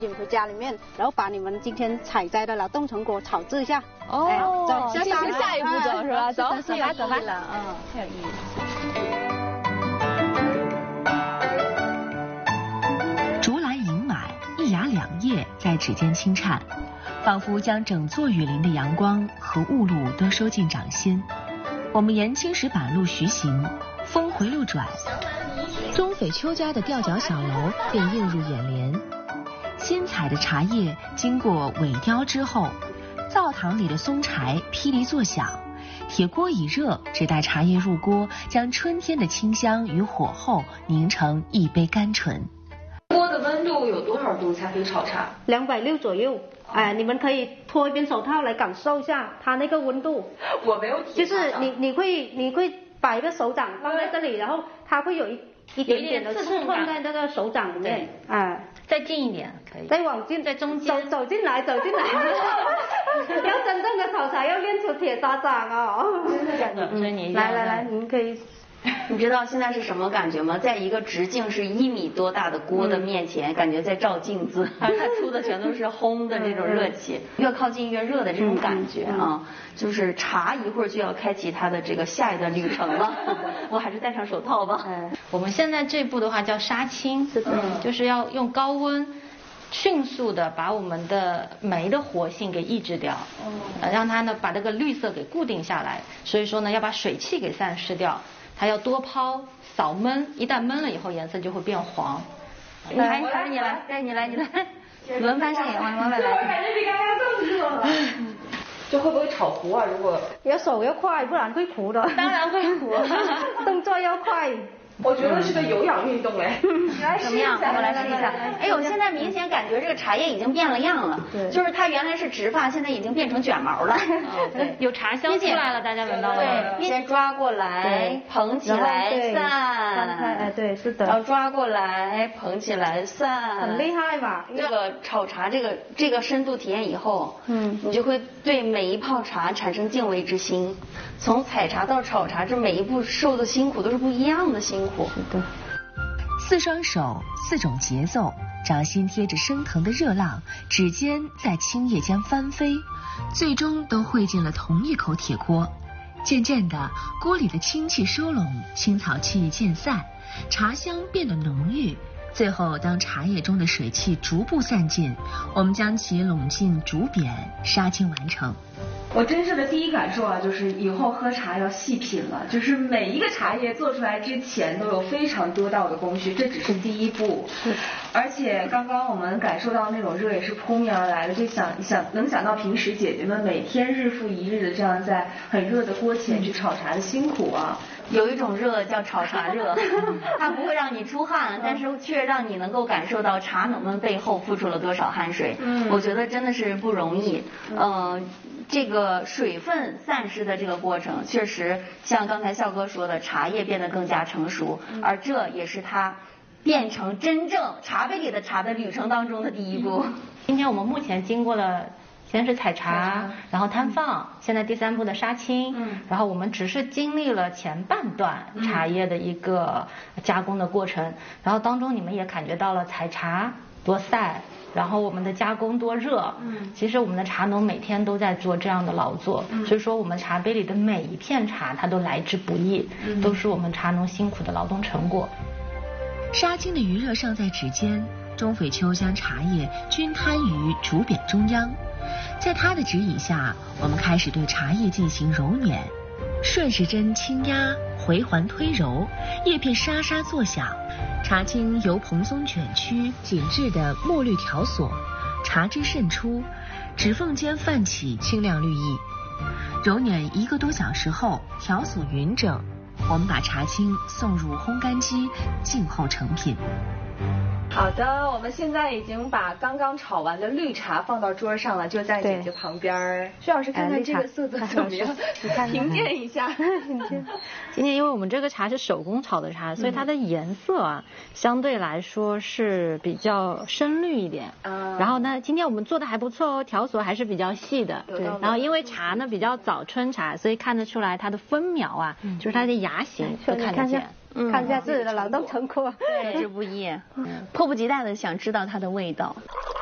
引回家里面，然后把你们今天采摘的劳动成果炒制一下。 哦，这是下一步骤是吧？走， 走吧走吧。 太有意思。竹篮银满，一芽两叶在指尖轻颤，仿佛将整座雨林的阳光和雾露都收进掌心。我们沿青石板路徐行，峰回路转，钟匪秋家的吊脚小楼便映入眼帘。新采的茶叶经过萎凋之后，灶堂里的松柴噼里作响，铁锅已热，只待茶叶入锅，将春天的清香与火候凝成一杯甘醇。 锅的温度有多少度才可以炒茶 ？260左右。你们可以脱一边手套来感受一下它那个温度。 我没有体就是你会把一个手掌放在这里，然后它会有一点点的刺痛在那个手掌里面。 再近一点可以。 再往近， 在中间。 走进来。要真正的炒茶要练出铁砂掌哦。 真的。所以你来，您可以。 你知道现在是什么感觉吗？在一个直径是1米多大的锅的面前，感觉在照镜子，它出的全都是烘的这种热气，越靠近越热的这种感觉啊，就是茶一会儿就要开启它的这个下一段旅程了。我还是戴上手套吧。 我们现在这步的话叫杀青，就是要用高温迅速的把我们的酶的活性给抑制掉，让它呢把这个绿色给固定下来。所以说呢要把水汽给散失掉。还要多抛少焖，一旦焖了以后颜色就会变黄。 你来，你来，轮番上演，慢慢来。 我感觉比刚刚更热了。这会不会炒糊啊？如果手要快，不然会糊的。 当然会糊， 动作要快。 我觉得是个有氧运动哎。 怎么样？我们来试一下。哎呦，现在明显感觉这个茶叶已经变了样了。对。就是它原来是直发，现在已经变成卷毛了。 对，有茶香出来了，大家闻到了吗？ 对，先抓过来，捧起来，散。 对，是的。 然后抓过来，捧起来，散。 很厉害吧？ 这个炒茶这个深度体验以后，你就会对每一泡茶产生敬畏之心。从采茶到炒茶，这每一步受的辛苦都是不一样的辛苦。 是的 ，4双手，4种节奏，掌心贴着升腾的热浪，指尖在青叶间翻飞，最终都汇进了同一口铁锅。渐渐的，锅里的清气收拢，青草气渐散，茶香变得浓郁。最后，当茶叶中的水汽逐步散尽，我们将其拢进竹匾，杀青完成。 我真正的第一感受啊，就是以后喝茶要细品了，就是每一个茶叶做出来之前都有非常多道的工序，这只是第一步。而且刚刚我们感受到那种热也是扑面而来的，就能想到平时姐姐们每天日复一日的这样在很热的锅前去炒茶的辛苦啊。 有一种热叫炒茶热，它不会让你出汗，但是却让你能够感受到茶农们背后付出了多少汗水。我觉得真的是不容易。这个水分散失的这个过程，确实像刚才笑哥说的，茶叶变得更加成熟，而这也是它变成真正茶杯里的茶的旅程当中的第一步。 今天我们目前经过了。先是采茶，然后摊放，现在第3步的杀青，然后我们只是经历了前半段茶叶的一个加工的过程，然后当中你们也感觉到了采茶多晒，然后我们的加工多热，其实我们的茶农每天都在做这样的劳作，所以说我们茶杯里的每一片茶它都来之不易，都是我们茶农辛苦的劳动成果。 杀青的余热尚在指尖，钟匪秋将茶叶均摊于竹匾中央。在他的指引下，我们开始对茶叶进行揉捻，顺时针轻压，回环推揉，叶片沙沙作响，茶青由蓬松卷曲紧致的墨绿条索，茶汁渗出，指缝间泛起清亮绿意。揉捻1个多小时后，条索匀整，我们把茶青送入烘干机，静候成品。 好的，我们现在已经把刚刚炒完的绿茶放到桌上了，就在姐姐旁边。徐老师看看这个色泽怎么样？评鉴一下。 今天因为我们这个茶是手工炒的茶，所以它的颜色啊，相对来说是比较深绿一点。然后呢，今天我们做的还不错哦，条索还是比较细的。对。然后因为茶呢比较早春茶，所以看得出来它的分苗啊，就是它的芽形都看得见。 看一下自己的劳动成果， 对，这不易，迫不及待的想知道它的味道。